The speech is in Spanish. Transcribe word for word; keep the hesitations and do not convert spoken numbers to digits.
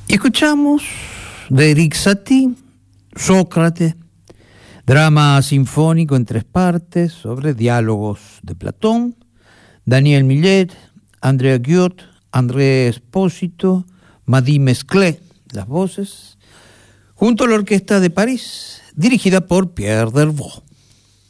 Y escuchamos de Erik Satie, Sócrates, drama sinfónico en tres partes sobre diálogos de Platón, Daniel Millet, Andrea Guiot, André Espósito, Madi Mesclé, las voces, junto a la Orquesta de París, dirigida por Pierre Delvaux.